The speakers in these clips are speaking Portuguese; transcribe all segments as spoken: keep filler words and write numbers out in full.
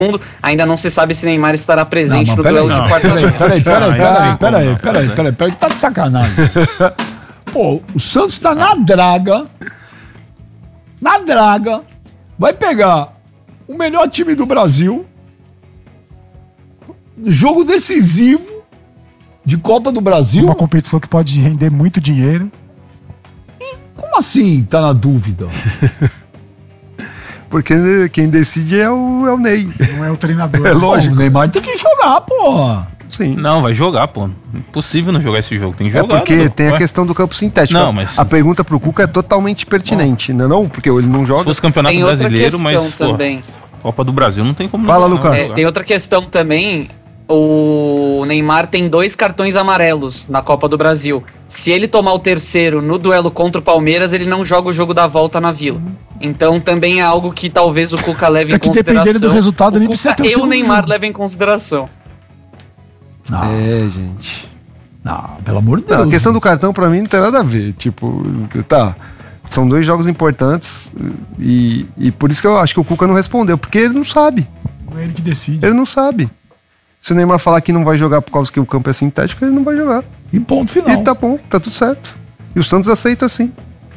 mundo. Ainda não se sabe se Neymar estará presente não, no pera duelo aí, de quarta-feira. Peraí, peraí, peraí, peraí, peraí, peraí, peraí, tá de sacanagem. Pô, o Santos tá na draga, na draga, vai pegar o melhor time do Brasil, jogo decisivo de Copa do Brasil. Uma competição que pode render muito dinheiro. E como assim tá na dúvida? Porque quem decide é o, é o Ney. Não é o treinador. É lógico. Pô, o Neymar tem que jogar, porra. Sim. Não, vai jogar, pô. Impossível não jogar esse jogo. Tem que É jogar. porque não, tem ué. a questão do campo sintético. Não, mas- A pergunta pro Cuca é totalmente pertinente, não é não? Porque ele não Se joga. fosse campeonato Tem outra brasileiro, questão mas pô, também. Copa do Brasil não tem como. Fala, não, Lucas. não, É, tem outra questão também. O Neymar tem dois cartões amarelos na Copa do Brasil. Se ele tomar o terceiro no duelo contra o Palmeiras, ele não joga o jogo da volta na Vila. Então também é algo que talvez o Cuca leve É em que consideração. dependendo do resultado, o nem Cuca precisa ter o e o segundo Neymar jogo. levem em consideração. Não, É, gente. não, pelo amor de Deus. Não, a questão do cartão pra mim não tem nada a ver. Tipo, tá. São dois jogos importantes e, e por isso que eu acho que o Cuca não respondeu, porque ele não sabe. Não é ele que decide. Ele não sabe. Se o Neymar falar que não vai jogar por causa que o campo é sintético, ele não vai jogar. E ponto final. E tá bom, tá tudo certo. E o Santos aceita assim.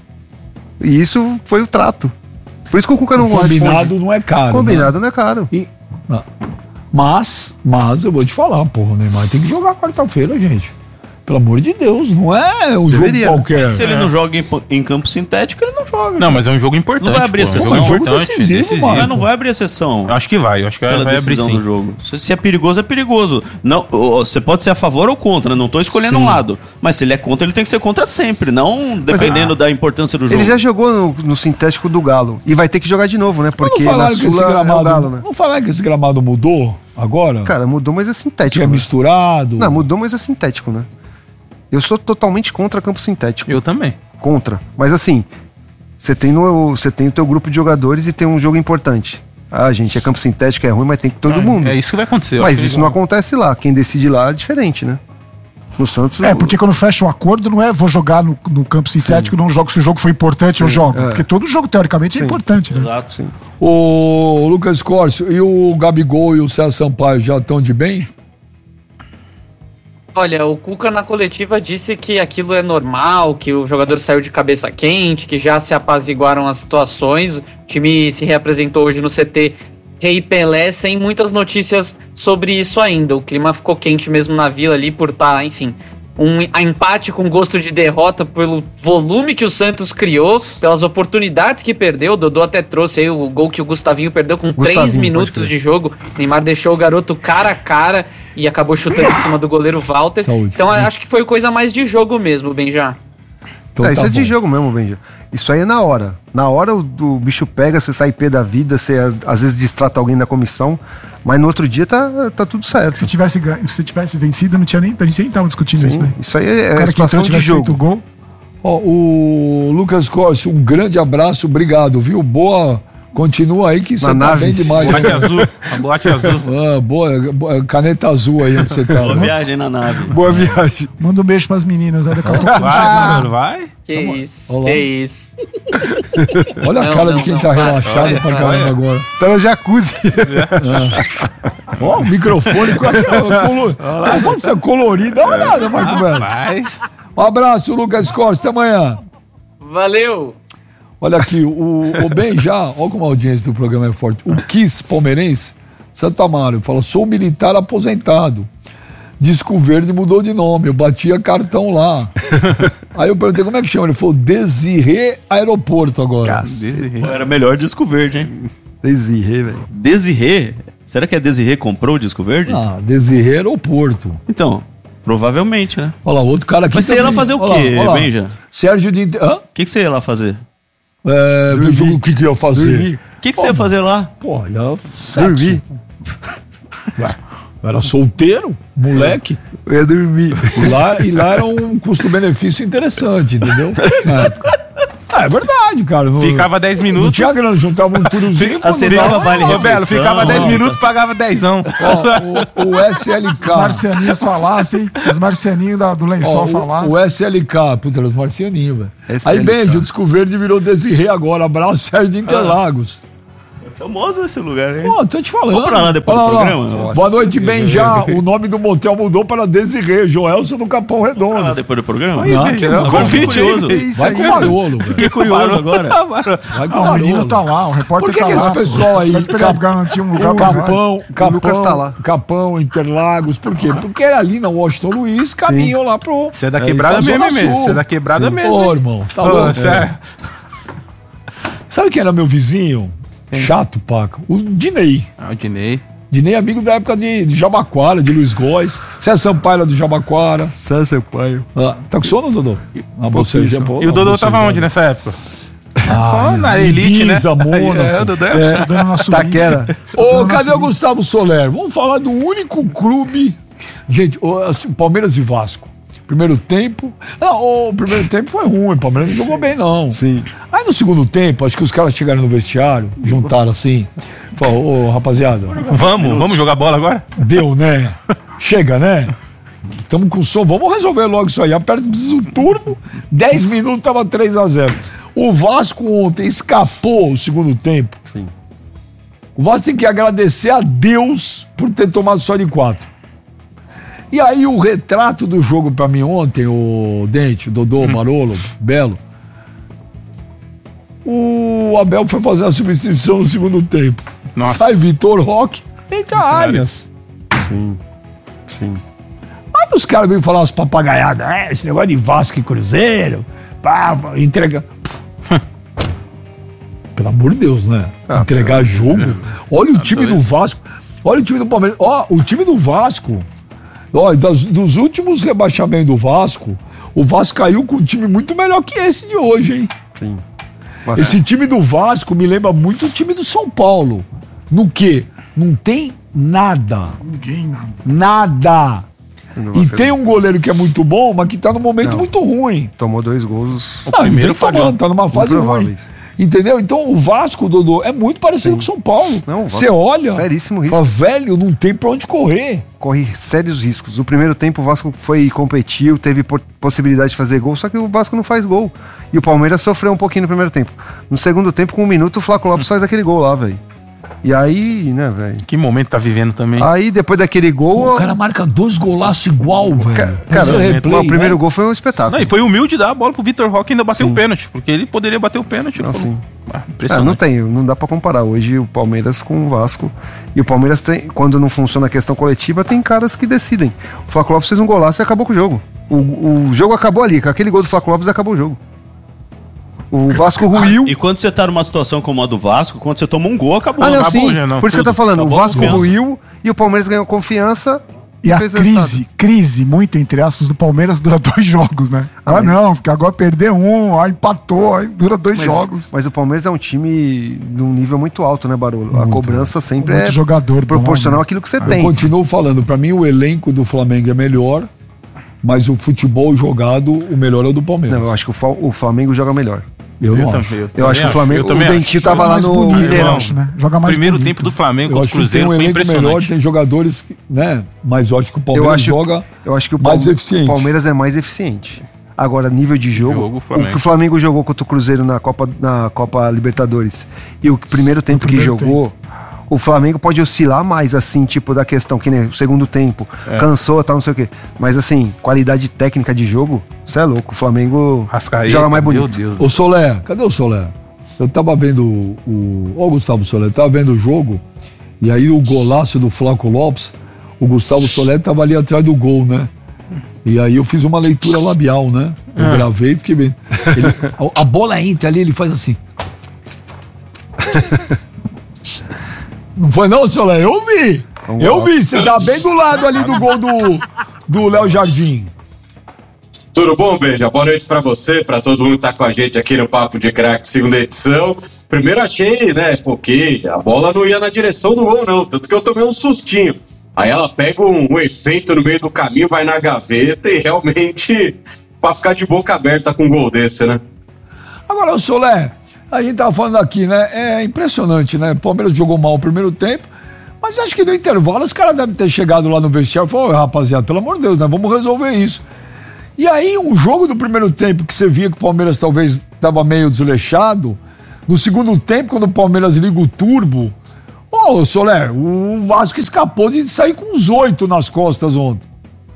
E isso foi o trato. Por isso que o Cuca não Combinado responde. não é caro. Combinado não é caro. E, ah, mas, mas eu vou te falar, porra, o Neymar tem que jogar quarta-feira, gente. Pelo amor de Deus, não é um Deveria. jogo qualquer. Se ele não joga em, em campo sintético, ele não joga. Não, mas é um jogo importante. Não vai abrir pô, exceção. É um É um jogo jogo importante, decisivo, decisivo. mano. Mas não vai abrir exceção. Eu acho que vai, eu acho que Pela vai abrir decisão sim. do jogo. Se, se é perigoso, é perigoso. Não, ó, você pode ser a favor ou contra, não tô escolhendo um lado. Mas se ele é contra, ele tem que ser contra sempre, não dependendo da importância do jogo. Ele já jogou no, no sintético do Galo. E vai ter que jogar de novo, né? Porque não na falaram que esse Sula é o gramado, Galo, né? não falaram que esse gramado mudou agora? Cara, mudou, mas é que sintético. é né? misturado. Não, mudou, mas é sintético, né? Eu sou totalmente contra campo sintético. Eu também. Contra. Mas assim, você tem, no, você tem o teu grupo de jogadores e tem um jogo importante. Ah, gente, é campo sintético, é ruim, mas tem que todo É, mundo. É isso que vai acontecer. eu Mas acho que isso eles não vão- acontece lá. Quem decide lá é diferente, né? No Santos... É, porque quando fecha um acordo, não é vou jogar no, no campo sintético, não jogo. Se o jogo foi importante, eu jogo. é. Porque todo jogo, teoricamente, é Sim. importante, né? Exato. Sim. O Lucas Corso e o Gabigol e o César Sampaio já estão de bem? Olha, o Cuca na coletiva disse que aquilo é normal, que o jogador saiu de cabeça quente, que já se apaziguaram as situações. O time se reapresentou hoje no C T Rei Pelé, sem muitas notícias sobre isso ainda. O clima ficou quente mesmo na Vila ali por estar, enfim, um empate com gosto de derrota pelo volume que o Santos criou, pelas oportunidades que perdeu. O Dodô até trouxe aí o gol que o Gustavinho perdeu com Gustavinho, três pode minutos crer. de jogo. Neymar deixou o garoto cara a cara e acabou chutando em cima do goleiro Walter. Saúde. Então acho que foi coisa mais de jogo mesmo, Benja. Então é, isso tá é de bom. jogo mesmo, Benja. Isso aí é na hora. Na hora o, o bicho pega, você sai pé da vida, você às, às vezes distrata alguém da comissão, mas no outro dia tá, tá tudo certo. Se tivesse, ganho- se tivesse vencido, não tinha nem. A gente nem tava discutindo isso, Sim, né? isso aí O é, é cara que situação entrou de tivesse feito o jogo. gol. Ó, o Lucas Corso, um grande abraço, obrigado, viu? Boa, continua aí que você tá nave. bem demais. Boate azul. A boate azul. Ah, boa, boa, caneta azul aí onde você tá. Boa né? viagem na nave. Boa viagem. Manda um beijo pras meninas. Aí daqui a pouco quando Vai, chegar- mano, vai. Que isso, olá. que isso. Olha a Não, cara não, de quem não, tá para, relaxado olha, pra olha. caramba agora. Tá no jacuzzi. Ó, o microfone com aquela colo... Ah, pode ser colorido, dá uma olhada, Marco Velho. Rapaz. Um abraço, Lucas Corso, até amanhã. Valeu! Olha aqui, o, o Ben já, olha como a audiência do programa é forte. O Kiss palmeirense, Santo Amaro, fala: sou militar aposentado. Disco Verde mudou de nome, eu batia cartão lá. Aí eu perguntei como é que chama, ele falou Desirê Aeroporto agora. Pô, era melhor disco verde, hein? Desirê, velho. Desirê? Será que a Desirê comprou o disco verde? Ah, Desirê Aeroporto. Então, provavelmente, né? Olha lá, outro cara aqui Mas você ia lá também. fazer o Olha quê, olha Benja? Sérgio de... Inte- Hã? O que, que você ia lá fazer? É, veja o que que eu ia fazer. Dormir. O que, que você ia fazer lá? Pô, ia sexo. Dormir. Ué, eu era solteiro, moleque. Eu ia dormir. E lá, e lá era um custo-benefício interessante, entendeu? Na época. Ah, é verdade, cara. Não, Ficava dez não minutos. tinha grana, juntava um turozinho. Aceitava vale Ô, Belo, refeição. ficava dez minutos, pagava dezão. Ó, o, o S L K. Os marcianinhos falassem, se os marcianinhos da- do lençol Ó, falassem. o, o S L K, puta, era os marcianinhos, velho. S Aí, L K. Benji, o Disco Verde virou Desirê agora. Abraço, Sérgio de Interlagos. Famoso esse lugar, hein? Pô, tô te falando. Vamos pra lá depois Olha do lá, programa? lá. Boa noite, bem já. O nome do motel mudou para Desirê, Joelson do Capão Vamos pra lá Redondo. depois do programa? Não, que não. Agora fiquei curioso. Vai com o Marolo, velho. Fiquei curioso agora. Vai com Ah, o o menino Marolo. tá lá, o repórter Por que tá que lá. esse pessoal aí, Pode pegar Cap- lugar, não tinha um lugar O pra nós. Capão, Capão, Lucas tá lá. Capão, Interlagos, por quê? Porque era ali na Washington Luiz, caminham lá pro... Você é da É, quebrada isso, mesmo, Zona mesmo. Sul. Você é da quebrada Sim. mesmo. Ô, hein? irmão, tá Ô, louco. sério. Sabe quem era meu vizinho? Chato, Paco. O Dinei. Ah, o Dinei. Dinei é amigo da época de, de Jabaquara, de Luiz Góes. César Sampaio era do Jabaquara. César Sampaio. Ah, tá com sono, Dodô? Ah, você já, pô, E o Dodô você tava já- onde nessa época? Ah, Só na elite, né? Ibiza, Mônaco. É, o Dodô é... É. Estudando na Suíça. Taquera. Estudando Ô, na cadê o Suíça. Gustavo Soler? Vamos falar do único clube. Gente, o assim, Palmeiras e Vasco. Primeiro tempo. Não, o primeiro tempo foi ruim. O Palmeiras não jogou bem, não. Sim. Aí no segundo tempo, acho que os caras chegaram no vestiário, juntaram assim. Falaram, ô, rapaziada, Vamos, vamos jogar bola agora? deu, né? Chega, né? Estamos com som, vamos resolver logo isso aí. Aperta o turbo, dez minutos tava três a zero. O Vasco ontem escapou o segundo tempo. Sim. O Vasco tem que agradecer a Deus por ter tomado só de quatro. E aí o retrato do jogo pra mim ontem, o Dente, o Dodô, o Marolo, Belo, o Abel foi fazer a substituição no segundo tempo. Nossa. Sai Vitor Roque, entra Arias. Sim. Sim. Aí os caras vêm falar umas papagaiadas, é, esse negócio de Vasco e Cruzeiro, pá, entrega. Pelo amor de Deus, né? Ah, Entregar jogo. Olha o time do Vasco, olha o time do Palmeiras. Ó, o time do Vasco, ó, das- dos últimos rebaixamentos do Vasco, o Vasco caiu com um time muito melhor que esse de hoje, hein? Sim. Mas Esse time do Vasco me lembra muito o time do São Paulo. No quê? Não tem nada. Ninguém. Nada. não E vai tem um goleiro que é muito bom, mas que tá num momento Não. muito ruim. Tomou dois gols. Não, ele primeiro vem falhou. tomando, tá numa fase ruim. Improváveis. Entendeu? Então o Vasco, Dodô, é muito parecido com o São Paulo. Não, o Vasco- Você olha, seríssimo risco. fala, velho, não tem pra onde correr. Corre sérios riscos. No primeiro tempo o Vasco foi competiu, teve po- possibilidade de fazer gol, só que o Vasco não faz gol. E o Palmeiras sofreu um pouquinho no primeiro tempo. No segundo tempo, com um minuto, o Flaco Lopes faz aquele gol lá, velho. E aí, né, velho? Que momento tá vivendo também. Aí, depois daquele gol... O cara marca dois golaços igual, velho. Ca- Esse cara, replay, o primeiro né? gol foi um espetáculo. Não, e foi humilde dar a bola pro Vitor Roque e ainda bater o pênalti, porque ele poderia bater o pênalti. Não, Pô. sim. Ah, É, impressionante. não tem, não dá pra comparar hoje o Palmeiras com o Vasco. E o Palmeiras tem, quando não funciona a questão coletiva, tem caras que decidem. O Flaco Lopes fez um golaço e acabou com o jogo. O, o jogo acabou ali, com aquele gol do Flaco Lopes acabou o jogo. O Vasco ruiu. E quando você tá numa situação como a do Vasco, quando você toma um gol, acabou. Ah, não, acabou, sim. já não, Por isso que eu tô tudo. falando, Acabou o a Vasco confiança. ruiu e o Palmeiras ganhou confiança. E a fez crise, resultado. crise, muito entre aspas, do Palmeiras dura dois jogos, né? Ah, mas- não, porque agora perdeu um, aí empatou, aí dura dois Mas, jogos. mas o Palmeiras é um time de um nível muito alto, né, Barolo? A cobrança sempre Muito é jogador bom, proporcional né? àquilo que você Eu tem. continuo falando, pra mim o elenco do Flamengo é melhor, mas o futebol jogado, o melhor é o do Palmeiras. Não, eu acho que o, Fa- o Flamengo joga melhor. eu não também, acho. Eu também acho que o Flamengo. eu também O acho. Dentinho Joga tava lá mais no bonito, eu Mineirão. acho, né? Joga mais Primeiro bonito. tempo do Flamengo Eu contra o acho que tem Cruzeiro um foi elenco melhor, impressionante. tem jogadores, que, né? Mas eu acho que o Eu Palmeiras acho, joga eu acho que o, mais Palme- eficiente. o Palmeiras é mais eficiente. Agora, nível de jogo, Jogo, o Flamengo. que o Flamengo jogou contra o Cruzeiro na Copa, na Copa Libertadores e o primeiro tempo que primeiro jogou, o Flamengo pode oscilar mais, assim, tipo, da questão, que nem o segundo tempo, É. cansou, tal, não sei o quê. Mas, assim, qualidade técnica de jogo, você é louco. O Flamengo Rascaeta, joga mais bonito. Meu Deus. Ô Solé, cadê o Solé? Eu tava vendo o. o ó, o Gustavo Solé, eu tava vendo o jogo, e aí o golaço do Flaco Lopes, o Gustavo Solé tava ali atrás do gol, né? E aí eu fiz uma leitura labial, né? Eu Ah. gravei e fiquei vendo. Ele- a, a bola entra ali, ele faz assim. Não foi não, Solé? Eu vi! Um Eu golaço. vi, você tá bem do lado ali do gol do, do Léo Jardim. Tudo bom, Benja? Boa noite pra você, pra todo mundo que tá com a gente aqui no Papo de Crack, segunda edição. Primeiro achei, né, porque a bola não ia na direção do gol, não, tanto que eu tomei um sustinho. Aí ela pega um, um efeito no meio do caminho, vai na gaveta e realmente pra ficar de boca aberta com um gol desse, né? Agora, o Solé, a gente tava falando aqui, né? É impressionante, né? O Palmeiras jogou mal o primeiro tempo, mas acho que no intervalo os caras devem ter chegado lá no vestiário e falado, "Ô, rapaziada, pelo amor de Deus, né? Vamos resolver isso." E aí, um jogo do primeiro tempo que você via que o Palmeiras talvez estava meio desleixado, No segundo tempo, quando o Palmeiras liga o turbo, ô, Soler, o Vasco escapou de sair com os oito nas costas ontem.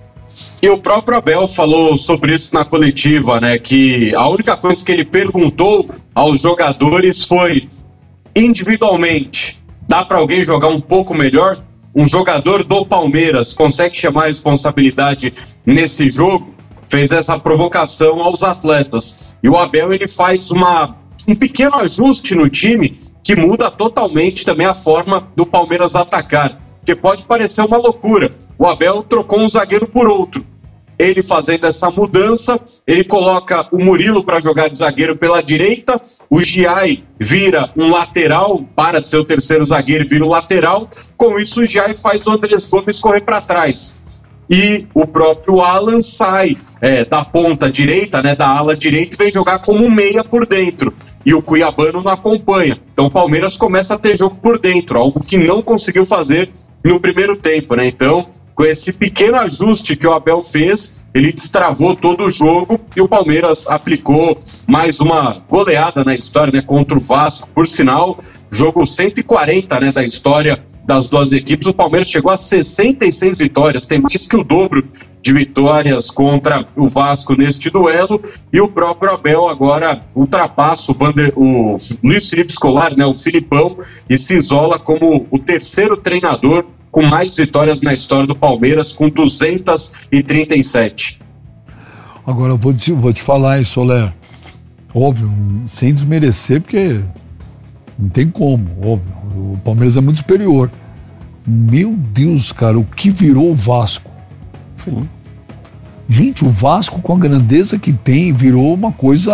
E o próprio Abel falou sobre isso na coletiva, né? Que a única coisa que ele perguntou aos jogadores foi: individualmente, dá para alguém jogar um pouco melhor? Um jogador do Palmeiras consegue chamar a responsabilidade nesse jogo? Fez essa provocação aos atletas. E o Abel, ele faz uma, um pequeno ajuste no time que muda totalmente também a forma do Palmeiras atacar. Porque pode parecer uma loucura. O Abel trocou um zagueiro por outro. Ele fazendo essa mudança, ele coloca o Murilo para jogar de zagueiro pela direita, o Giai vira um lateral, para de ser o terceiro zagueiro e vira o lateral. Com isso, o Giai faz o Andrés Gomes correr para trás. E o próprio Alan sai é, da ponta direita, né, da ala direita, e vem jogar como meia por dentro. E o Cuiabano não acompanha. Então o Palmeiras começa a ter jogo por dentro, algo que não conseguiu fazer no primeiro tempo, né? Então, com esse pequeno ajuste que o Abel fez, ele destravou todo o jogo e o Palmeiras aplicou mais uma goleada na história, né, contra o Vasco. Por sinal, jogo cento e quarenta, né, da história das duas equipes. O Palmeiras chegou a sessenta e seis vitórias, tem mais que o dobro de vitórias contra o Vasco neste duelo. E o próprio Abel agora ultrapassa o, Vander, o Luiz Felipe Scolari, né, o Filipão, e se isola como o terceiro treinador com mais vitórias na história do Palmeiras, com duzentas e trinta e sete. Agora eu vou te, vou te falar, hein, Soler. Óbvio, sem desmerecer, porque não tem como, óbvio. O Palmeiras é muito superior. Meu Deus, cara, o que virou o Vasco? Sim. Gente, o Vasco, com a grandeza que tem, virou uma coisa...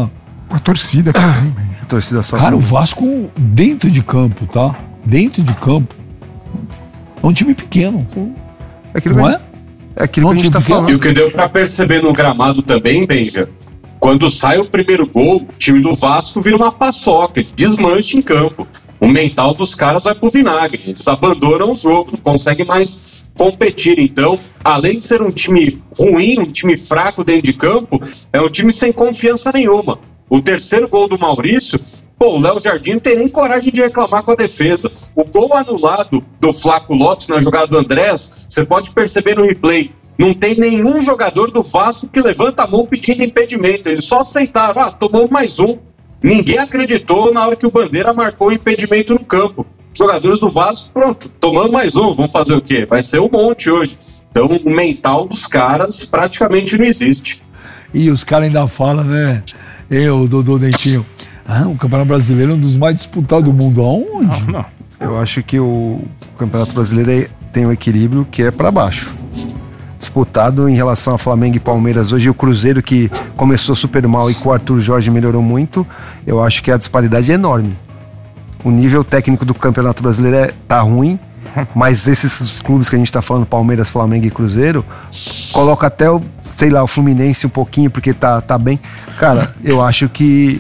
A torcida que tem, A torcida só. Cara, o Vasco dentro de campo, tá? Dentro de campo. É um time pequeno. É aquilo Não que, é? é aquilo Não, que a gente tá time pequeno. E falando. o que deu pra perceber no gramado também, Benja, quando sai o primeiro gol, o time do Vasco vira uma paçoca, desmancha em campo. O mental dos caras vai pro vinagre. Eles abandonam o jogo, não conseguem mais competir. Então, além de ser um time ruim, um time fraco dentro de campo, é um time sem confiança nenhuma. O terceiro gol do Maurício, pô, o Léo Jardim não tem nem coragem de reclamar com a defesa. O gol anulado do Flaco Lopes na jogada do Andrés, você pode perceber no replay, não tem nenhum jogador do Vasco que levanta a mão pedindo impedimento. Eles só aceitaram, ah, tomamos mais um. Ninguém acreditou na hora que o Bandeira marcou o impedimento no campo. Jogadores do Vasco, pronto, tomamos mais um, vamos fazer o quê? Vai ser um monte hoje. Então o mental dos caras praticamente não existe. E os caras ainda falam, né? Eu, Dodô Dentinho. Ah, o Campeonato Brasileiro é um dos mais disputados do mundo. Aonde? Não, não. Eu acho que o Campeonato Brasileiro tem um equilíbrio que é para baixo. Disputado em relação a Flamengo e Palmeiras hoje, o Cruzeiro, que começou super mal e com o Arthur Jorge melhorou muito, eu acho que a disparidade é enorme. O nível técnico do Campeonato Brasileiro é, tá ruim, mas esses clubes que a gente tá falando, Palmeiras, Flamengo e Cruzeiro, coloca até o, sei lá, o Fluminense um pouquinho, porque tá, tá bem. Cara, eu acho que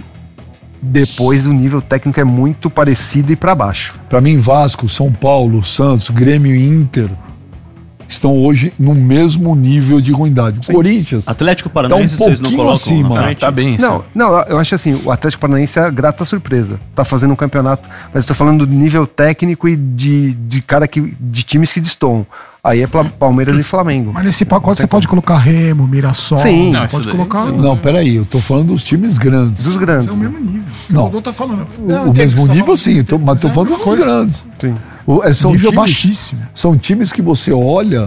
depois o nível técnico é muito parecido e para baixo. Pra mim, Vasco, São Paulo, Santos, Grêmio e Inter estão hoje no mesmo nível de ruindade. O Corinthians Atlético tá um Paranaense vocês não pouquinho colocam acima. na frente? Tá bem. Não, não, eu acho assim, o Atlético Paranaense é a grata surpresa. Tá fazendo um campeonato, mas eu tô falando do nível técnico e de, de cara que, de times que destoam. Aí é Pla- Palmeiras e Flamengo. Mas nesse pacote você pode colocar Remo, Mirassol. Sim. Você Não, pode isso daí- colocar. Não, peraí, eu tô falando dos times grandes. Dos grandes. É o mesmo nível. Não. O Dodô tá falando. O, Não, o entendo mesmo que você tá nível, falando, sim, eu tô, mas tô é a falando mesma dos coisa. grandes. Sim. O- é, são Nível times, baixíssimo. São times que você olha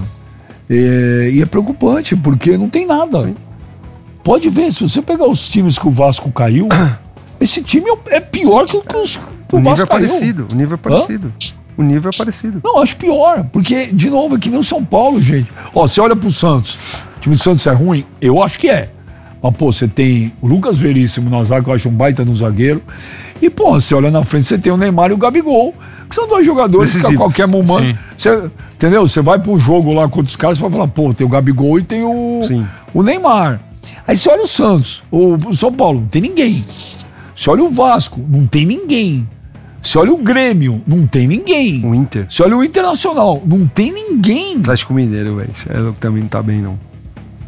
é, e é preocupante, porque não tem nada. Pode ver, se você pegar os times que o Vasco caiu, esse time é pior que o que, os, que O o nível Vasco é caiu. parecido. O nível é parecido. O nível é parecido. Não, acho pior, porque, de novo, é que nem o São Paulo, gente. Ó, você olha pro Santos, o time do Santos é ruim? Eu acho que é. Mas, pô, você tem o Lucas Veríssimo no zaga, que eu acho um baita no zagueiro. E, pô, você olha na frente, você tem o Neymar e o Gabigol, que são dois jogadores que a Decisivos. qualquer momento... Sim. Você, entendeu? Você vai pro jogo lá contra os caras e vai falar, pô, tem o Gabigol e tem o, Sim. o Neymar. Aí você olha o Santos, o, o São Paulo, não tem ninguém. Você olha o Vasco, não tem ninguém. Você olha o Grêmio, não tem ninguém. O Inter. Você olha o Internacional, não tem ninguém. Atlético Mineiro, velho. É, também não tá bem, não.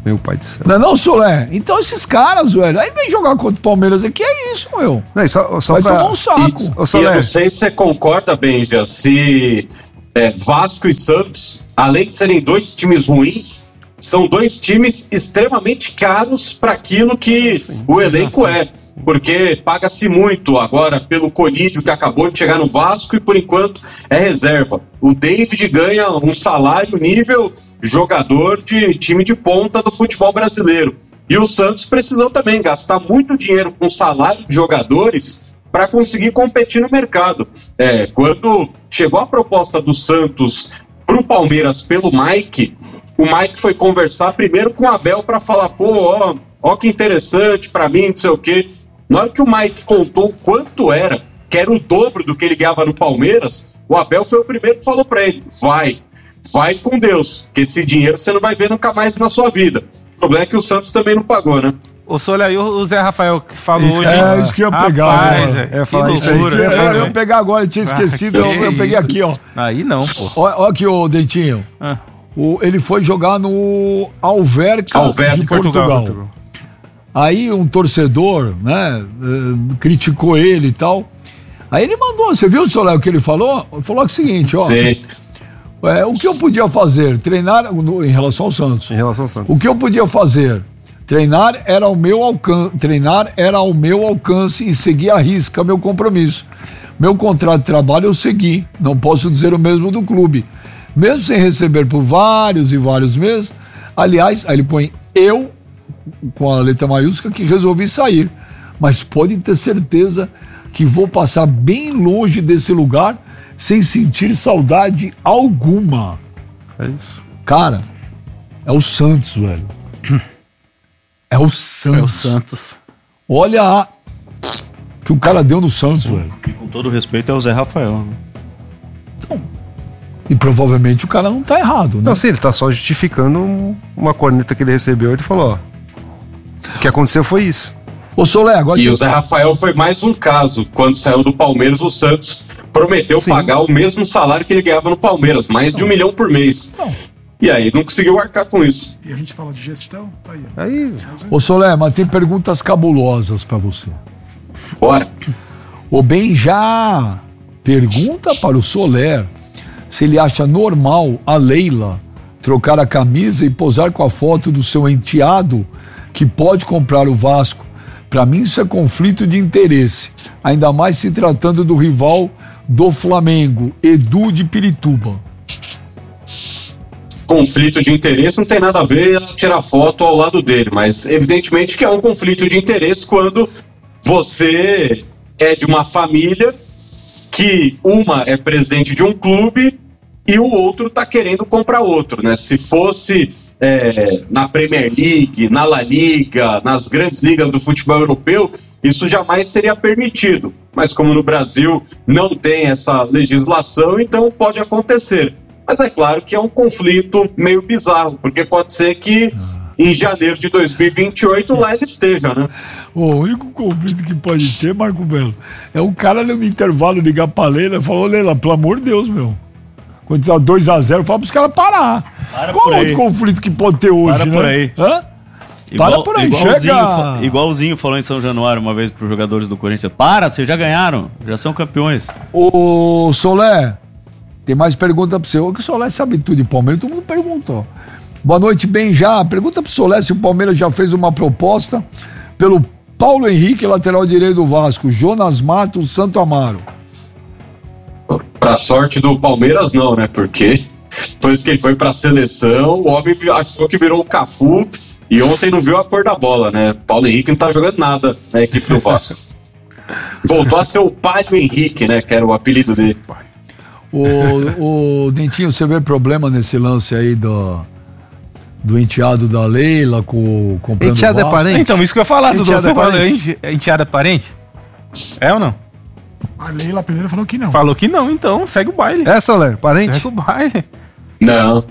Meu pai do céu. Não é não, Solé? Então esses caras, velho, aí vem jogar contra o Palmeiras aqui, é isso, meu. Não, e só, só Vai pra... tomar um saco. Ô, E eu Soler, não sei se você concorda, Benja, se é, Vasco e Santos, além de serem dois times ruins, são dois times extremamente caros para aquilo que o elenco é. Porque paga-se muito agora pelo Colídio que acabou de chegar no Vasco e por enquanto é reserva. O David ganha um salário nível jogador de time de ponta do futebol brasileiro. E o Santos precisou também gastar muito dinheiro com salário de jogadores para conseguir competir no mercado. É, quando chegou a proposta do Santos para o Palmeiras pelo Mike, o Mike foi conversar primeiro com o Abel para falar, pô, ó, ó que interessante para mim, não sei o quê. Na hora que o Mike contou o quanto era, que era o dobro do que ele ganhava no Palmeiras, o Abel foi o primeiro que falou pra ele, vai, vai com Deus, que esse dinheiro você não vai ver nunca mais na sua vida. O problema é que o Santos também não pagou, né? O Soler, e o Zé Rafael que falou Isso, hoje. é, isso que eu ia pegar Rapaz, agora. é, Eu ia falar que isso aí, loucura. que eu ia Eu, falar. eu ia pegar agora, eu tinha esquecido, Ah, eu, que eu peguei aqui, ó. Aí não, pô. Ó, ó aqui, ô Dentinho. Ah. O, ele foi jogar no Alverca, Alverca, de Portugal, Portugal. Portugal. Aí um torcedor, né, eh, criticou ele e tal. Aí ele mandou, você viu, Soler, o que ele falou? Ele falou o seguinte, ó. Sim. É, o que eu podia fazer? Treinar, no, em relação ao Santos. Em relação ao Santos. O que eu podia fazer? Treinar era o meu alcance, treinar era ao meu alcance e seguir à risca meu compromisso. Meu contrato de trabalho eu segui, não posso dizer o mesmo do clube. Mesmo sem receber por vários e vários meses, aliás, aí ele põe eu, com a letra maiúscula, que resolvi sair. Mas pode ter certeza que vou passar bem longe desse lugar sem sentir saudade alguma. É isso. Cara, é o Santos, velho. É o Santos. É o Santos. Olha a que o cara deu no Santos, velho. E com todo respeito é o Zé Rafael. Né? E provavelmente o cara não tá errado, né? Não, sim, ele tá só justificando um- uma corneta que ele recebeu. Ele falou, ó, o que aconteceu foi isso. Ô, Solé, agora E que o Zé Rafael foi mais um caso. Quando saiu do Palmeiras, o Santos prometeu Sim. pagar o mesmo salário que ele ganhava no Palmeiras, mais de um milhão por mês. Não. E aí não conseguiu arcar com isso. E a gente fala de gestão, tá aí. Aí, Ô, Solé, mas tem perguntas cabulosas pra você. Bora. O Benjá pergunta para o Soler se ele acha normal a Leila trocar a camisa e posar com a foto do seu enteado que pode comprar o Vasco. Para mim isso é conflito de interesse, ainda mais se tratando do rival do Flamengo, Edu de Pirituba. Conflito de interesse não tem nada a ver ela tirar foto ao lado dele, mas evidentemente que é um conflito de interesse quando você é de uma família que uma é presidente de um clube e o outro tá querendo comprar outro, né? Se fosse é, na Premier League, na La Liga, nas grandes ligas do futebol europeu, isso jamais seria permitido. Mas como no Brasil não tem essa legislação, então pode acontecer. Mas é claro que é um conflito meio bizarro, porque pode ser que em janeiro de dois mil e vinte e oito lá ele esteja, né? O único conflito que pode ter, Marco Belo, é um cara no intervalo ligar pra Leila e falar, ô Leila, pelo amor de Deus, meu. Quando tá dois a zero, fala pros caras parar. Para Qual por outro aí. conflito que pode ter hoje, Para né? por aí. Hã? Para por aí, igualzinho, chega! fa- igualzinho falou em São Januário uma vez pros jogadores do Corinthians. Para, vocês já ganharam, já são campeões. Ô, Solé, tem mais pergunta pra você. O que o Solé sabe tudo de Palmeiras? Todo mundo perguntou. Boa noite, Benjá. Pergunta pro Solé se o Palmeiras já fez uma proposta pelo Paulo Henrique, lateral direito do Vasco, Jonas Matos, Santo Amaro. Pra sorte do Palmeiras não, né? Porque depois que ele foi pra seleção, o homem vi- achou que virou o Cafu e ontem não viu a cor da bola, né? Paulo Henrique não tá jogando nada na equipe do Vasco. Voltou a ser o Palho Henrique, né? Que era o apelido dele. O, o Dentinho, você vê problema nesse lance aí do, do enteado da Leila com comprando Enteado é Vasco? parente? Então, isso que eu ia falar, Dudu. Enteada Você é falou, parente? ente- enteada é parente? É ou não? A Leila Pereira falou que não. Falou que não, então, segue o baile. É, Soler, parente? Segue o baile. Não.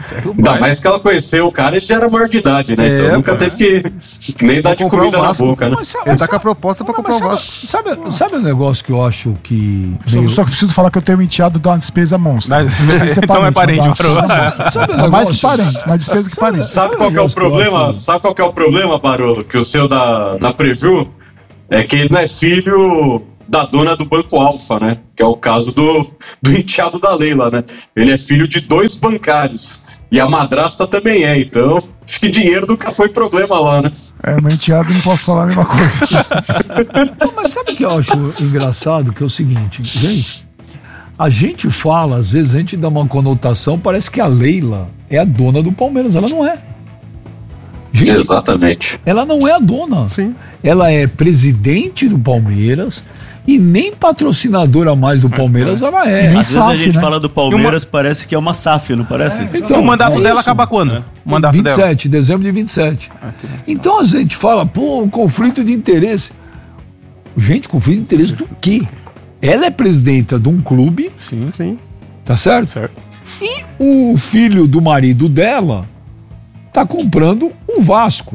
Ainda mais que ela conheceu o cara e já era maior de idade, né? É, Então nunca pô, teve que, que nem dar de comprar comida o na Vasco. boca, né? Mas sabe- Ele tá mas com a sabe- proposta pra Não, comprar o mas Vasco. sabe, sabe, sabe um negócio que eu acho que. Só, meio- só que preciso falar que eu tenho um enteado de uma despesa monstro. Mas- Não sei se então é parente, mas dá uma Barolo. despesa monstro. Sabe um É mais que negócio- parente, mais despesa que parente. Sabe Sabe qual um que é o negócio que eu problema? acho? Sabe qual que é o problema, Barolo? Que o seu da, da Preview é que ele não é filho da dona do Banco Alfa, né? Que é o caso do, do enteado da Leila, né? Ele é filho de dois bancários. E a madrasta também é, então acho que dinheiro nunca foi problema lá, né? É, meu enteado não posso falar a mesma coisa. Não, mas sabe o que eu acho engraçado? Que é o seguinte, gente, a gente fala, às vezes a gente dá uma conotação, parece que a Leila é a dona do Palmeiras, ela não é. Gente, Exatamente. ela não é a dona. Sim. Ela é presidente do Palmeiras e nem patrocinadora mais do Palmeiras ela é. Nem Às vezes a S A F, gente né? fala do Palmeiras, parece que é uma S A F, não parece? Então, o mandato é dela isso. acaba quando? O mandato vinte e dela. sete, dezembro de vinte e sete. Então a gente fala, pô, um conflito de interesse. Gente, conflito de interesse do quê? Ela é presidenta de um clube, Sim, sim. tá certo? Certo. E o filho do marido dela tá comprando um Vasco.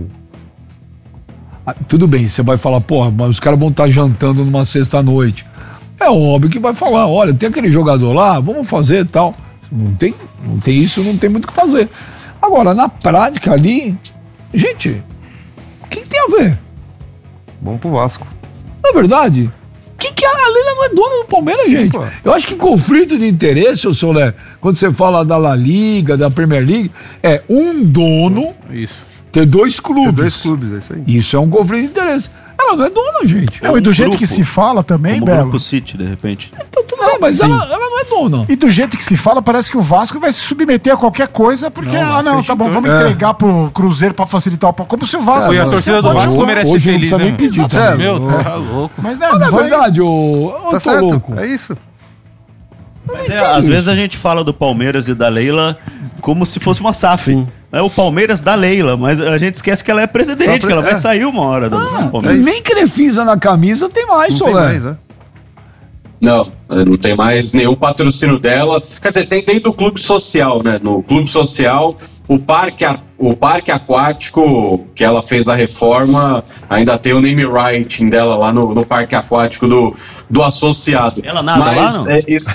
Ah, tudo bem, você vai falar, porra, mas os caras vão estar jantando numa sexta-noite. É óbvio que vai falar, olha, tem aquele jogador lá, vamos fazer e tal. Não tem, não tem isso, não tem muito o que fazer. Agora, na prática ali, gente, o que, que tem a ver? Bom pro Vasco. Na verdade, que que a Leila não é dona do Palmeiras, gente? Pô. Eu acho que conflito de interesse, ô Solé, quando você fala da La Liga, da Premier League, é um dono Isso. ter dois clubes. Tem dois clubes, é isso aí. Isso é um conflito de interesse. Ela não é dona, gente. Não, e do um jeito grupo. que se fala também, Como o Belo. Grupo City, de repente. Então tudo bem, mas ela, ela não é dona. E do jeito que se fala, parece que o Vasco vai se submeter a qualquer coisa, porque, Não, ah, não, tá bom, vamos É. entregar pro Cruzeiro pra facilitar o pau. Como se o Vasco. E a fosse torcida do pode Vasco jogar. merece hoje ser não feliz, precisa né? nem pedir, meu? tá? Meu, tá louco. Mas né, Mas na vai- verdade, ô, eu Tá tô certo? louco. É isso. Mas é, às vezes a gente fala do Palmeiras e da Leila como se fosse uma S A F. Sim. É o Palmeiras da Leila, mas a gente esquece que ela é presidente, Só pre- que ela vai é. sair uma hora do, do E Palmeiras. nem Crefisa na camisa tem mais, Não tem Solé. mais, né? Não, não tem mais nenhum patrocínio dela. Quer dizer, tem dentro do clube social, né? No clube social, o parque, a- o parque aquático que ela fez a reforma, ainda tem o name writing dela lá no, no parque aquático do, do associado. Ela nada lá, não? é isso.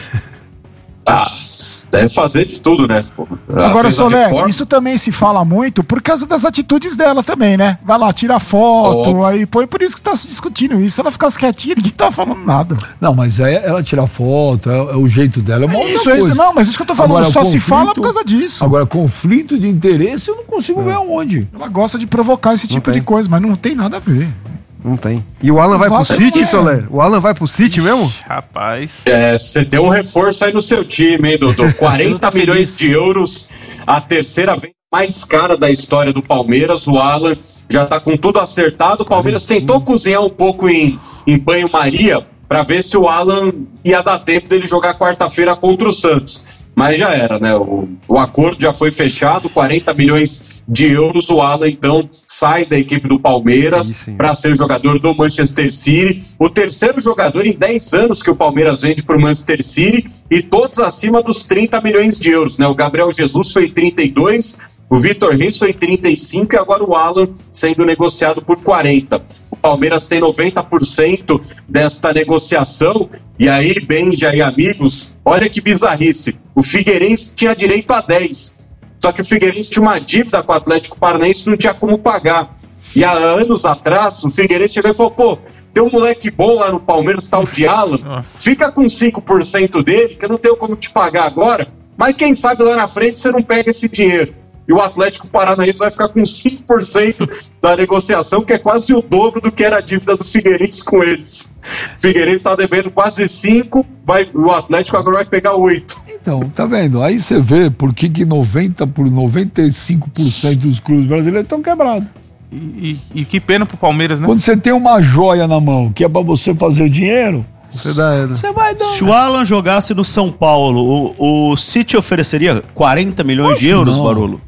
Ah, deve fazer de tudo, né? Pô, ela Agora, fez a Solé, reforma. isso também se fala muito por causa das atitudes dela também, né? Vai lá, tira foto, Óbvio. aí põe. Por isso que tá se discutindo isso. Se ela ficasse quietinha, ninguém tava falando nada. Não, mas é ela tira foto, é, é o jeito dela, é uma outra Isso, é, coisa. não, mas isso que eu tô falando, Agora, só se conflito- fala por causa disso. Agora, conflito de interesse eu não consigo ver aonde. Ela gosta de provocar esse tipo tem. de coisa, mas não tem nada a ver. Não tem. E o Alan vai pro Vasco City, não é. Soler? O Alan vai pro City mesmo? Rapaz. É, você tem um reforço aí no seu time, hein, Dodô? quarenta milhões de euros, a terceira venda mais cara da história do Palmeiras. O Alan já tá com tudo acertado. O Palmeiras tentou cozinhar um pouco em, em banho-maria para ver se o Alan ia dar tempo dele jogar quarta-feira contra o Santos. Mas já era, né? O, o acordo já foi fechado, quarenta milhões de euros. O Alan, então, sai da equipe do Aí Palmeiras sim. para ser jogador do Manchester City. O terceiro jogador em dez anos que o Palmeiras vende para o Manchester City e todos acima dos trinta milhões de euros, né? O Gabriel Jesus foi trinta e dois, o Vitor Reis foi trinta e cinco e agora o Alan sendo negociado por quarenta. O Palmeiras tem noventa por cento desta negociação. E aí, Benja e amigos, olha que bizarrice. O Figueirense tinha direito a dez. Só que o Figueirense tinha uma dívida com o Atlético Paranaense e não tinha como pagar. E há anos atrás, o Figueirense chegou e falou, pô, tem um moleque bom lá no Palmeiras, tal de Alan, fica com cinco por cento dele, que eu não tenho como te pagar agora, mas quem sabe lá na frente você não pega esse dinheiro. E o Atlético Paranaense vai ficar com cinco por cento da negociação, que é quase o dobro do que era a dívida do Figueirense com eles. O Figueirense está devendo quase cinco, vai, o Atlético agora vai pegar oito. Então, tá vendo? Aí você vê por que que noventa por noventa e cinco por cento dos clubes brasileiros estão quebrados. E, e- e que pena pro Palmeiras, né? Quando você tem uma joia na mão, que é pra você fazer dinheiro, Você dá. você vai dar. Se o Alan jogasse no São Paulo, o, o City ofereceria quarenta milhões Acho de euros, não. Barolo?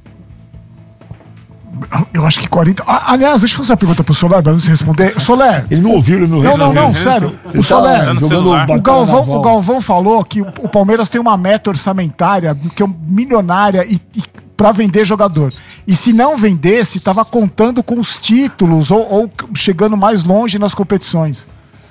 Eu acho que quarenta. Ah, aliás, deixa eu fazer uma pergunta pro Soler, pra você responder. Soler. Ele não ouviu, ele não Não, não, resolveu. não, sério. Ele O Soler. tá no jogando celular. O batalha Galvão, naval. o Galvão falou que o o Palmeiras tem uma meta orçamentária que é milionária e, e para vender jogador. E se não vendesse, estava contando com os títulos ou, ou chegando mais longe nas competições.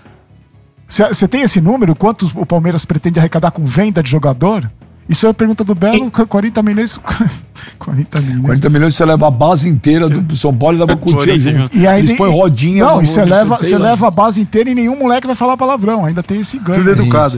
Você tem esse número? Quantos o Palmeiras pretende arrecadar com venda de jogador? Isso é a pergunta do Belo, quarenta milhões. quarenta milhões. quarenta milhões você leva a base inteira do São Paulo e leva Coutinho junto. E aí eles põem rodinha. Não, e você leva, você leva a base inteira e nenhum moleque vai falar palavrão. Ainda tem esse ganho. Tudo educado.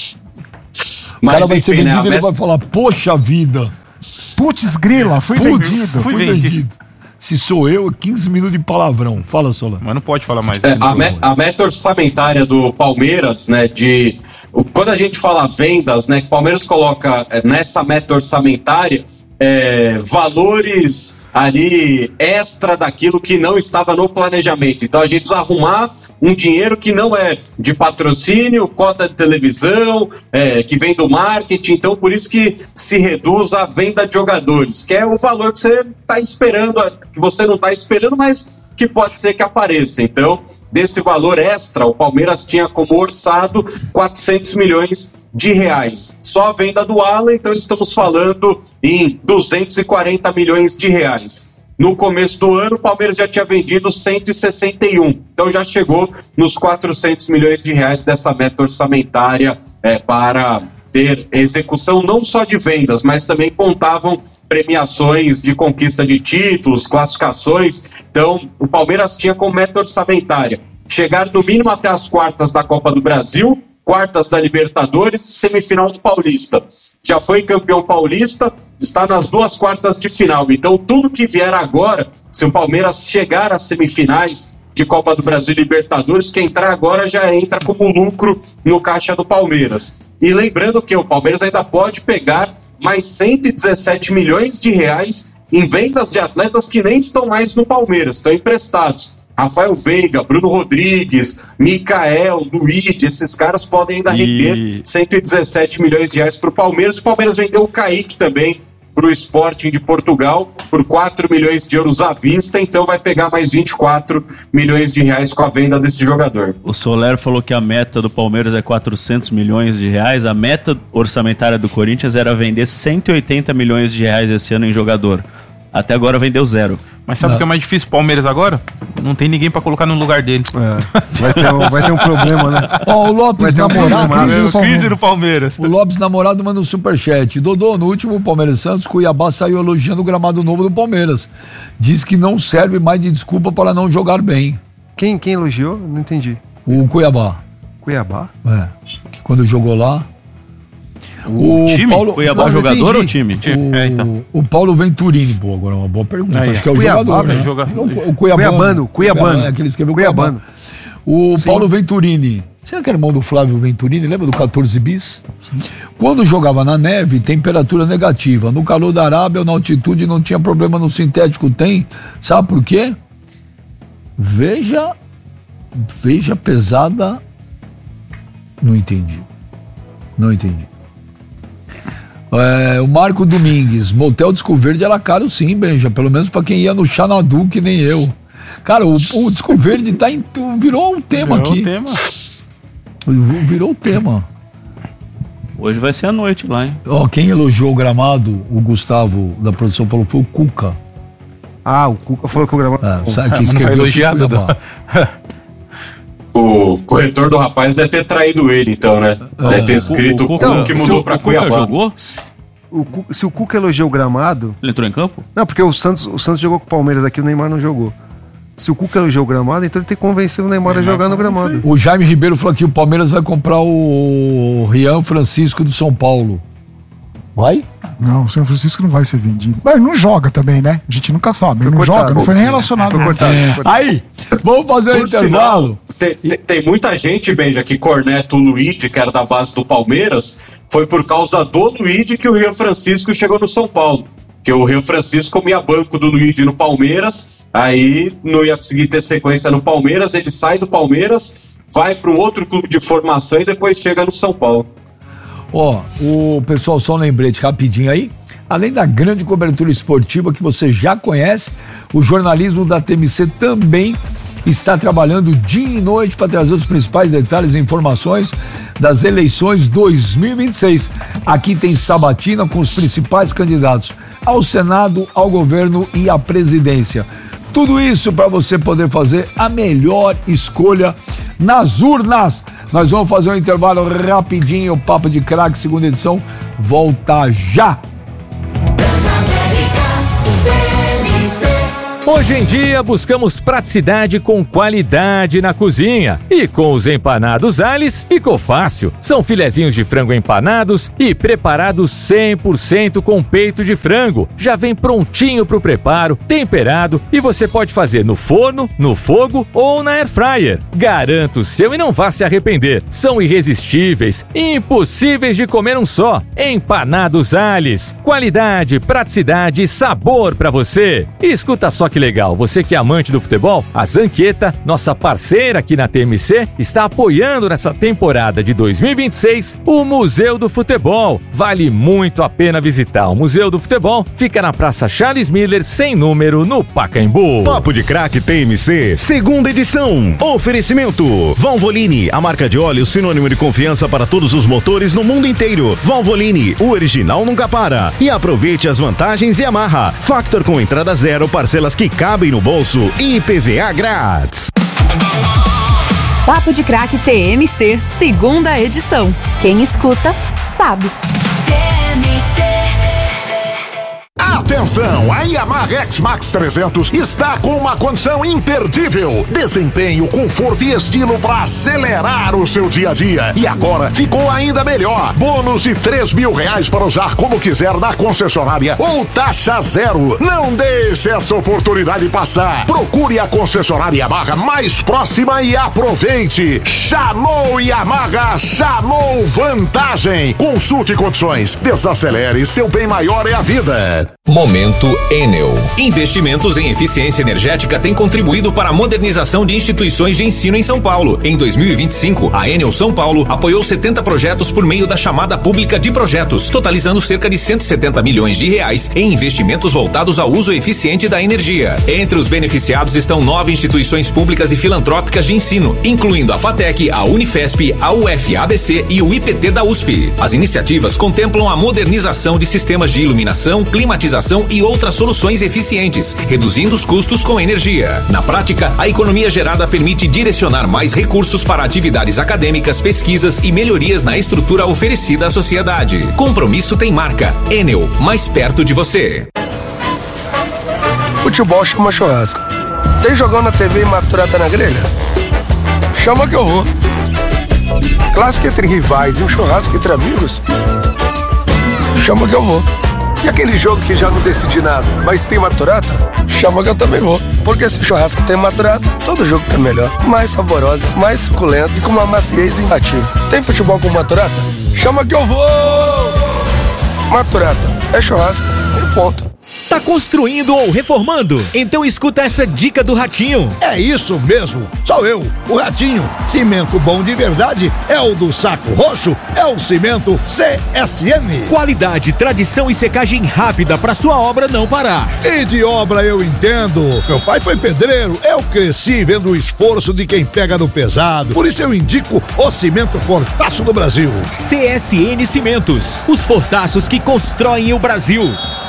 O cara vai enfim, ser vendido e né, ele vai falar, poxa vida. Putz, grila, fui Putz, vendido. fui Fui vendido. vendido. Se sou eu, quinze minutos de palavrão. Fala, Solano. Mas não pode falar mais. É, a, me- a meta orçamentária do Palmeiras, né, de... o- Quando a gente fala vendas, né, que o Palmeiras coloca é, nessa meta orçamentária é, valores ali extra daquilo que não estava no planejamento. Então a gente precisa arrumar um dinheiro que não é de patrocínio, cota de televisão, é, que vem do marketing. Então por isso que se reduz a venda de jogadores, que é o valor que você está esperando, que você não está esperando, mas que pode ser que apareça. Então, desse valor extra, o Palmeiras tinha como orçado quatrocentos milhões de reais. Só a venda do Alan, então estamos falando em duzentos e quarenta milhões de reais. No começo do ano, o Palmeiras já tinha vendido cento e sessenta e um. Então já chegou nos quatrocentos milhões de reais dessa meta orçamentária é, para ter execução não só de vendas, mas também contavam premiações de conquista de títulos, classificações. Então, o Palmeiras tinha como meta orçamentária chegar no mínimo até as quartas da Copa do Brasil, quartas da Libertadores, semifinal do Paulista. Já foi campeão paulista, está nas duas quartas de final. Então, tudo que vier agora, se o Palmeiras chegar às semifinais de Copa do Brasil e Libertadores, quem entrar agora já entra como lucro no caixa do Palmeiras. E lembrando que o Palmeiras ainda pode pegar mais cento e dezessete milhões de reais em vendas de atletas que nem estão mais no Palmeiras, estão emprestados. Rafael Veiga, Bruno Rodrigues, Micael, Luigi, esses caras podem ainda render E- cento e dezessete milhões de reais para o Palmeiras. O Palmeiras vendeu o Kaique também para o Sporting de Portugal por quatro milhões de euros à vista, então vai pegar mais vinte e quatro milhões de reais com a venda desse jogador. O Soler falou que a meta do Palmeiras é quatrocentos milhões de reais. A meta orçamentária do Corinthians era vender cento e oitenta milhões de reais esse ano em jogador. Até agora vendeu zero. Mas sabe o que é mais difícil pro Palmeiras agora? Não tem ninguém pra colocar no lugar dele. É, vai, ter um, vai ter um problema, né? Ó, o Lopes Vai ter um namorado. crise, crise do É, crise Palmeiras. do Palmeiras. O Lopes namorado manda um superchat. Dodô, no último Palmeiras Santos, Cuiabá saiu elogiando o gramado novo do Palmeiras. Diz que não serve mais de desculpa para não jogar bem. Quem, quem elogiou? Não entendi. O Cuiabá. Cuiabá? É. Que quando jogou lá. O time? Paulo- Cuiabá Não, não jogador entendi. ou time? O, É, então. o Paulo Venturini, pô, agora é uma boa pergunta. Aí, Acho que é o Cuiabá, jogador, né? joga- O, o Cuiabano. Cuiabano, Cuiabano. É, aquele que escreveu Cuiabano. Cuiabano. O Paulo Venturini. Será que era irmão do Flávio Venturini? Lembra do quatorze bis? Quando jogava na neve, temperatura negativa. No calor da Arábia ou na altitude não tinha problema, no sintético tem. Sabe por quê? Veja, veja pesada. Não entendi. Não entendi. É, o Marco Domingues, Motel Disco Verde era caro sim, Benja, pelo menos pra quem ia no Xanadu, que nem eu. Cara, o, o Disco Verde tá em, virou um tema Virou aqui. um tema. Virou o tema. Hoje vai ser a noite lá, hein? Ó, quem elogiou o gramado, o Gustavo da produção falou, foi o Cuca. Ah, o Cuca falou que o gramado. É, sabe mas que não foi escreveu elogiado, Cuiabá. O corretor do rapaz deve ter traído ele, então, né? Deve ter escrito o, Cuca- Cuca que mudou o para Cuca Cuiabá. jogou? O Cu- se o Cuca elogiou o gramado. Ele entrou em campo? Não, porque o Santos, o Santos jogou com o Palmeiras aqui, o Neymar não jogou. Se o Cuca elogiou o gramado, então ele tem que convencer o Neymar a jogar no gramado. O Jaime Ribeiro falou que o Palmeiras vai comprar o Rian Francisco do São Paulo. Vai? Não, o São Francisco não vai ser vendido. Mas não joga também, né? A gente nunca sabe. Ele Foi não cortado, joga, não foi nem sim. relacionado. Foi cortado, foi cortado. Aí, vamos fazer um Por intervalo. sinal, tem, tem- tem muita gente, Benja, que corneta o Luigi, que era da base do Palmeiras, foi por causa do Luigi que o Rio Francisco chegou no São Paulo. Que o Rio Francisco comia banco do Luigi no Palmeiras, aí não ia conseguir ter sequência no Palmeiras, ele sai do Palmeiras, vai para um outro clube de formação e depois chega no São Paulo. Ó, o pessoal, só um lembrete rapidinho aí. Além da grande cobertura esportiva que você já conhece, o jornalismo da T M C também está trabalhando dia e noite para trazer os principais detalhes e informações das eleições dois mil e vinte e seis. Aqui tem sabatina com os principais candidatos ao Senado, ao governo e à presidência. Tudo isso para você poder fazer a melhor escolha nas urnas. Nós vamos fazer um intervalo rapidinho, Papo de Craque, segunda edição, volta já! Hoje em dia, buscamos praticidade com qualidade na cozinha. E com os empanados Ales, ficou fácil. São filezinhos de frango empanados e preparados cem por cento com peito de frango. Já vem prontinho pro preparo, temperado, e você pode fazer no forno, no fogo ou na air fryer. Garanta o seu e não vá se arrepender. São irresistíveis, impossíveis de comer um só. Empanados Ales. Qualidade, praticidade e sabor pra você. E escuta só que legal, você que é amante do futebol, a Zanqueta, nossa parceira aqui na T M C, está apoiando nessa temporada de dois mil e vinte e seis o Museu do Futebol. Vale muito a pena visitar. O Museu do Futebol fica na Praça Charles Miller, sem número, no Pacaembu. Papo de Craque T M C, segunda edição. Oferecimento Valvoline, a marca de óleo sinônimo de confiança para todos os motores no mundo inteiro. Valvoline, o original nunca para. E aproveite as vantagens e amarra. Factor com entrada zero, parcelas que cabem no bolso e I P V A grátis. Papo de Craque T M C, segunda edição. Quem escuta, sabe. T M C. Atenção, a Yamaha X-Max trezentos está com uma condição imperdível. Desempenho, conforto e estilo para acelerar o seu dia a dia. E agora ficou ainda melhor. Bônus de três mil reais para usar como quiser na concessionária ou taxa zero. Não deixe essa oportunidade passar. Procure a concessionária Yamaha mais próxima e aproveite. Chamou Yamaha, chamou vantagem. Consulte condições. Desacelere, seu bem maior é a vida. Momento Enel. Investimentos em eficiência energética têm contribuído para a modernização de instituições de ensino em São Paulo. Em dois mil e vinte e cinco, a Enel São Paulo apoiou setenta projetos por meio da chamada pública de projetos, totalizando cerca de cento e setenta milhões de reais em investimentos voltados ao uso eficiente da energia. Entre os beneficiados estão nove instituições públicas e filantrópicas de ensino, incluindo a FATEC, a Unifesp, a U F A B C e o I P T da U S P. As iniciativas contemplam a modernização de sistemas de iluminação, climatização e outras soluções eficientes, reduzindo os custos com energia. Na prática, a economia gerada permite direcionar mais recursos para atividades acadêmicas, pesquisas e melhorias na estrutura oferecida à sociedade. Compromisso tem marca. Enel, mais perto de você. Futebol chama churrasco. Tem jogão na T V e maturata na grelha? Chama que eu vou. Clássico entre rivais e um churrasco entre amigos? Chama que eu vou. E aquele jogo que já não decidi nada, mas tem maturata? Chama que eu também vou. Porque se churrasco tem maturata, todo jogo fica melhor. Mais saborosa, mais suculento e com uma maciez imbatível. Tem futebol com maturata? Chama que eu vou! Maturata é churrasco e ponto. Tá construindo ou reformando? Então escuta essa dica do Ratinho. É isso mesmo, sou eu, o Ratinho. Cimento bom de verdade é o do Saco Roxo, é o cimento C S M. Qualidade, tradição e secagem rápida pra sua obra não parar. E de obra eu entendo. Meu pai foi pedreiro, eu cresci vendo o esforço de quem pega no pesado. Por isso eu indico o cimento Fortaço do Brasil. C S N Cimentos, os fortaços que constroem o Brasil.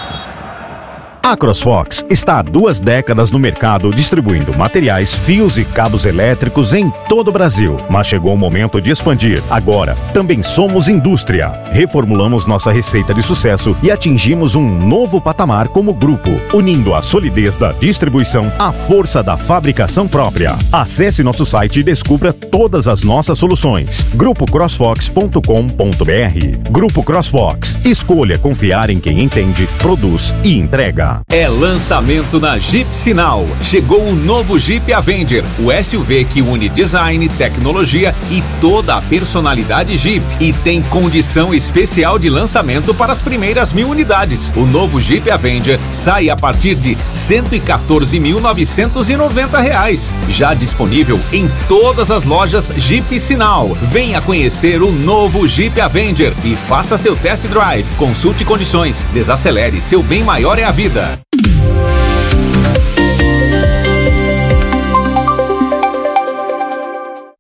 A CrossFox está há duas décadas no mercado distribuindo materiais, fios e cabos elétricos em todo o Brasil. Mas chegou o momento de expandir. Agora, também somos indústria. Reformulamos nossa receita de sucesso e atingimos um novo patamar como grupo, unindo a solidez da distribuição à força da fabricação própria. Acesse nosso site e descubra todas as nossas soluções. grupo crossfox ponto com ponto br. Grupo CrossFox. Escolha confiar em quem entende, produz e entrega. É lançamento na Jeep Sinal. Chegou o novo Jeep Avenger, o S U V que une design, tecnologia e toda a personalidade Jeep. E tem condição especial de lançamento para as primeiras mil unidades. O novo Jeep Avenger sai a partir de cento e quatorze mil novecentos e noventa reais. Já disponível em todas as lojas Jeep Sinal. Venha conhecer o novo Jeep Avenger e faça seu test drive. Consulte condições. Desacelere, seu bem maior é a vida.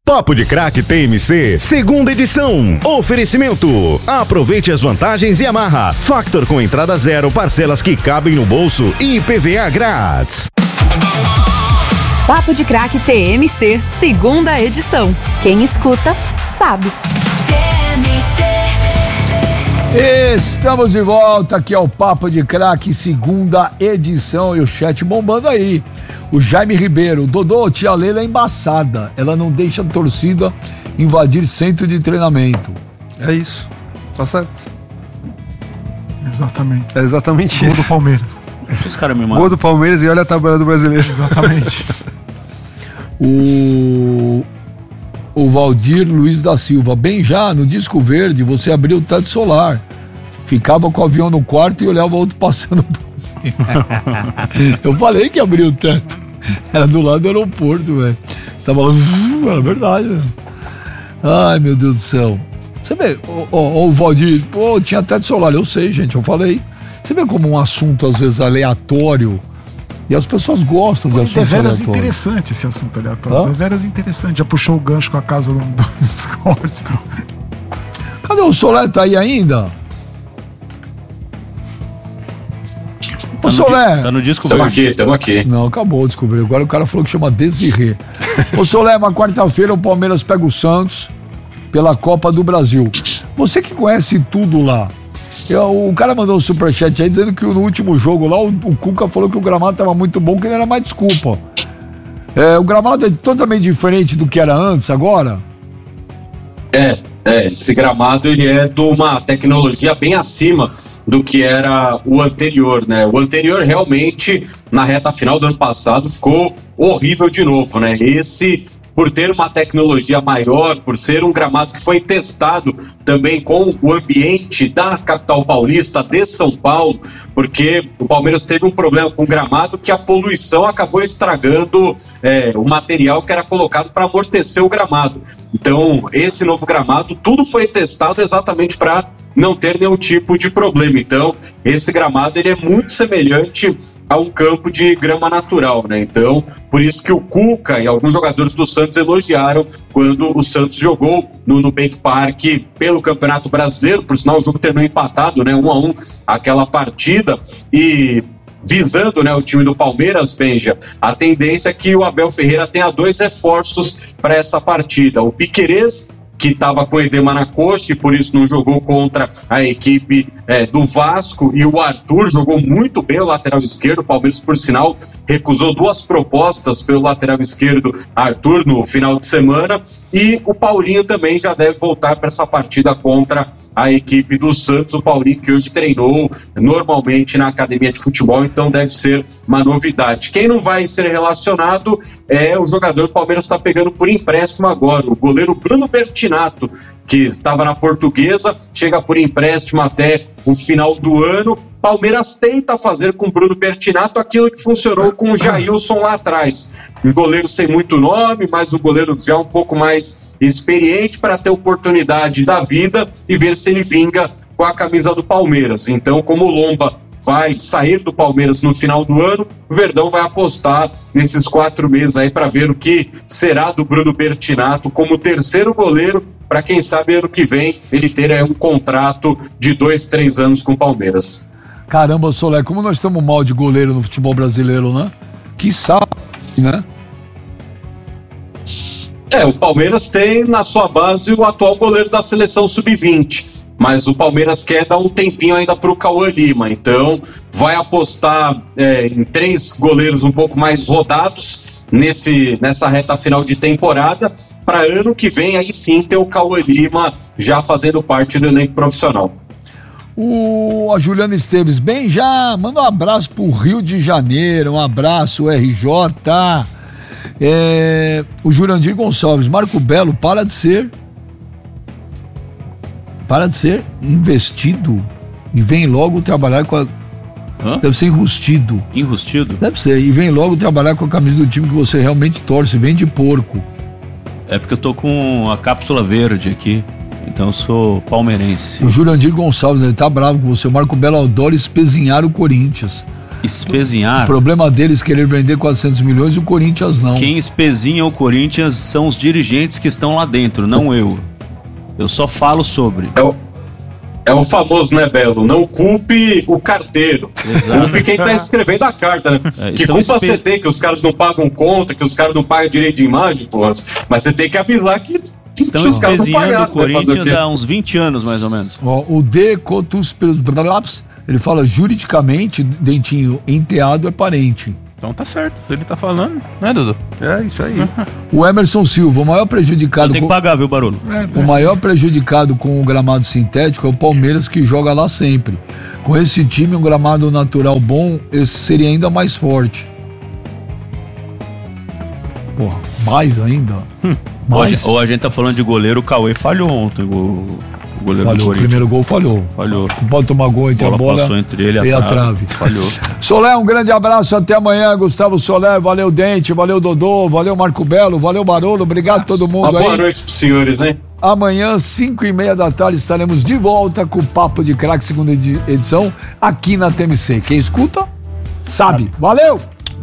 Papo de Craque T M C, segunda edição. Oferecimento. Aproveite as vantagens e amarra. Factor com entrada zero, parcelas que cabem no bolso e I P V A grátis. Papo de Craque T M C, segunda edição. Quem escuta, sabe. T M C. Estamos de volta aqui ao Papo de Craque, segunda edição, e o chat bombando aí. O Jaime Ribeiro, Dodô, tia Leila é embaçada, ela não deixa a torcida invadir centro de treinamento. É isso, tá certo. Exatamente. É exatamente Gol isso. do Palmeiras. Esses caras me mandam. Gol do Palmeiras e olha a tabela do Brasileiro. Exatamente. O... O Valdir Luiz da Silva, bem já, no Disco Verde, você abriu o teto solar. Ficava com o avião no quarto e olhava o outro passando por cima. Eu falei que abriu o teto. Era do lado do aeroporto, velho. Você tava lá, era verdade, velho. Ai, meu Deus do céu. Você vê, ó, ó, o Valdir, pô, tinha teto solar, eu sei, gente, eu falei. Você vê como um assunto, às vezes, aleatório, e as pessoas gostam de assuntos aleatórios. É aleatórios. interessante esse assunto aleatório. Hã? É veras interessante. Já puxou o gancho com a casa do, dos cortes. Cadê o Solé? Tá aí ainda? Tá o Solé. No, tá no Disco Tamo Verde. aqui, tamo aqui. Não, acabou o Disco Verde. Agora o cara falou que chama Desirê. Ô Solé, uma quarta-feira o Palmeiras pega o Santos pela Copa do Brasil. Você que conhece tudo lá. Eu, o cara mandou um superchat aí dizendo que no último jogo lá o, o Cuca falou que o gramado tava muito bom, que não era mais desculpa. É, o gramado é totalmente diferente do que era antes, agora? É, é, esse gramado ele é de uma tecnologia bem acima do que era o anterior, né? O anterior realmente, na reta final do ano passado, ficou horrível de novo, né? Esse, por ter uma tecnologia maior, por ser um gramado que foi testado também com o ambiente da capital paulista, de São Paulo, porque o Palmeiras teve um problema com o gramado que a poluição acabou estragando é, o material que era colocado para amortecer o gramado. Então, esse novo gramado, tudo foi testado exatamente para não ter nenhum tipo de problema. Então, esse gramado ele é muito semelhante a um campo de grama natural, né? Então, por isso que o Cuca e alguns jogadores do Santos elogiaram quando o Santos jogou no Nubank Park pelo Campeonato Brasileiro. Por sinal, o jogo terminou empatado, né? Um a um, aquela partida. E visando, né, o time do Palmeiras, Benja, a tendência é que o Abel Ferreira tenha dois reforços para essa partida. O Piquerez, que estava com edema na coxa e por isso não jogou contra a equipe é, do Vasco, e o Arthur jogou muito bem o lateral esquerdo. O Palmeiras, por sinal, recusou duas propostas pelo lateral esquerdo Arthur no final de semana, e o Paulinho também já deve voltar para essa partida contra a equipe do Santos. O Paulinho, que hoje treinou normalmente na academia de futebol, então deve ser uma novidade. Quem não vai ser relacionado é o jogador que o Palmeiras está pegando por empréstimo agora, o goleiro Bruno Bertinato, que estava na Portuguesa, chega por empréstimo até o final do ano. Palmeiras tenta fazer com o Bruno Bertinato aquilo que funcionou com o Jailson lá atrás. Um goleiro sem muito nome, mas um goleiro já um pouco mais experiente para ter oportunidade da vida e ver se ele vinga com a camisa do Palmeiras. Então, como o Lomba vai sair do Palmeiras no final do ano, o Verdão vai apostar nesses quatro meses aí para ver o que será do Bruno Bertinato como terceiro goleiro, para quem sabe ano que vem ele ter aí um contrato de dois, três anos com o Palmeiras. Caramba, Solé, como nós estamos mal de goleiro no futebol brasileiro, né? Que sabe, né? É, o Palmeiras tem na sua base o atual goleiro da seleção sub vinte, mas o Palmeiras quer dar um tempinho ainda para o Cauã Lima, então vai apostar é, em três goleiros um pouco mais rodados nesse, nessa reta final de temporada, para ano que vem aí sim ter o Cauã Lima já fazendo parte do elenco profissional. O a Juliana Esteves, bem já, manda um abraço pro Rio de Janeiro, um abraço R J. É, o Jurandir Gonçalves, Marco Belo, para de ser para de ser investido e vem logo trabalhar com a Hã? deve ser enrustido Enrustido? deve ser, e vem logo trabalhar com a camisa do time que você realmente torce, vem de porco. É porque eu tô com a cápsula verde aqui, então eu sou palmeirense. O Jurandir Gonçalves, ele tá bravo com você. O Marco Belo adora espezinhar o Corinthians. espezinhar... O problema deles é querer vender quatrocentos milhões e o Corinthians não. Quem espezinha o Corinthians são os dirigentes que estão lá dentro, não eu. Eu só falo sobre. É o, é o famoso, né, Belo? Não culpe o carteiro. Exato. Culpe quem tá escrevendo a carta, né? É, que então culpa espe... você tem, que os caras não pagam conta, que os caras não pagam direito de imagem, porra. Mas você tem que avisar que... Estão espezinhando o Corinthians há uns vinte anos, mais ou menos. Ó, o D. Cotus Bralaps, ele fala juridicamente, Dentinho, enteado é parente. Então tá certo, ele tá falando, né, Dudu? É isso aí. O Emerson Silva, o maior prejudicado... Tem que com... pagar, viu, Barulho? É, o maior prejudicado com o gramado sintético é o Palmeiras, que joga lá sempre. Com esse time, um gramado natural bom, esse seria ainda mais forte. Porra, mais ainda? Hum. Ou, a gente, ou a gente tá falando de goleiro, o Cauê falhou ontem, o, o goleiro falhou, do Corinthians. O primeiro gol falhou. Falhou. Não pode tomar gol entre bola a bola passou entre ele e a trave. Falhou. Solé, um grande abraço, até amanhã, Gustavo Solé, valeu Dente, valeu Dodô, valeu Marco Belo, valeu Barolo, obrigado a todo mundo Uma aí. boa noite pros senhores, hein? Amanhã, cinco e meia da tarde, estaremos de volta com o Papo de Craque, segunda edição, aqui na T M C. Quem escuta, sabe. Valeu!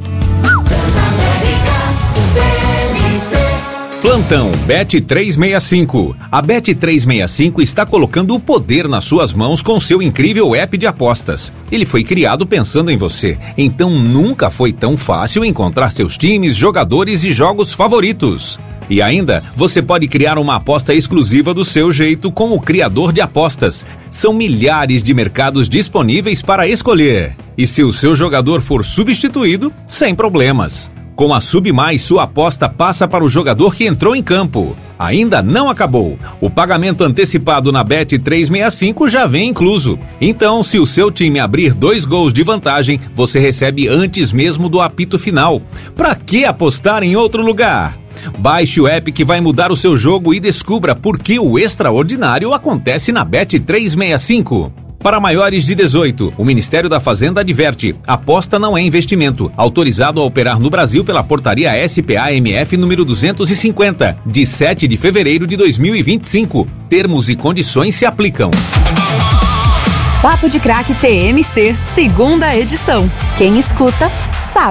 Plantão Bet trezentos e sessenta e cinco. A Bet trezentos e sessenta e cinco está colocando o poder nas suas mãos com seu incrível app de apostas. Ele foi criado pensando em você, então nunca foi tão fácil encontrar seus times, jogadores e jogos favoritos. E ainda, você pode criar uma aposta exclusiva do seu jeito com o criador de apostas. São milhares de mercados disponíveis para escolher. E se o seu jogador for substituído, sem problemas. Com a Sub Mais, sua aposta passa para o jogador que entrou em campo. Ainda não acabou. O pagamento antecipado na Bet trezentos e sessenta e cinco já vem incluso. Então, se o seu time abrir dois gols de vantagem, você recebe antes mesmo do apito final. Pra que apostar em outro lugar? Baixe o app que vai mudar o seu jogo e descubra por que o extraordinário acontece na Bet trezentos e sessenta e cinco. Para maiores de dezoito, o Ministério da Fazenda adverte: aposta não é investimento. Autorizado a operar no Brasil pela portaria S P A M F número duzentos e cinquenta, de sete de fevereiro de dois mil e vinte e cinco. Termos e condições se aplicam. Papo de Craque T M C, segunda edição. Quem escuta, sabe.